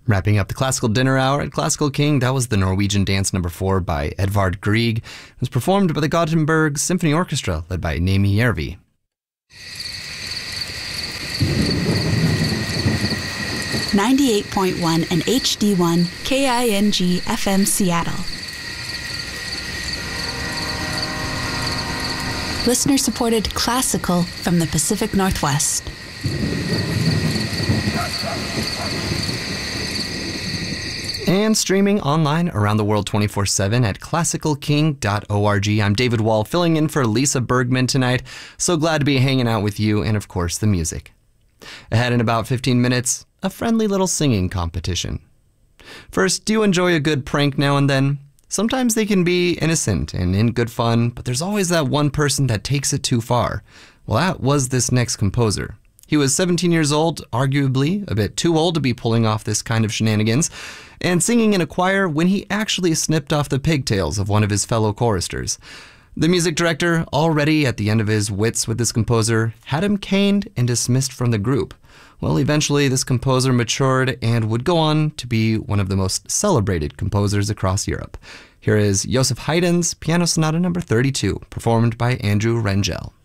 Wrapping up the classical dinner hour at Classical King, that was the Norwegian Dance No. 4 by Edvard Grieg. It was performed by the Gothenburg Symphony Orchestra, led by Nami Järvi. .1 and HD1 KING FM Seattle. Listener-supported classical from the Pacific Northwest. And streaming online around the world 24/7 at classicalking.org. I'm David Wall, filling in for Lisa Bergman tonight. So glad to be hanging out with you and, of course, the music. Ahead in about 15 minutes, a friendly little singing competition. First, do you enjoy a good prank now and then? Sometimes they can be innocent and in good fun, but there's always that one person that takes it too far. Well, that was this next composer. He was 17 years old, arguably a bit too old to be pulling off this kind of shenanigans, and singing in a choir when he actually snipped off the pigtails of one of his fellow choristers. The music director, already at the end of his wits with this composer, had him caned and dismissed from the group. Well, eventually this composer matured and would go on to be one of the most celebrated composers across Europe. Here is Joseph Haydn's Piano Sonata No. 32, performed by Andrew Rangel.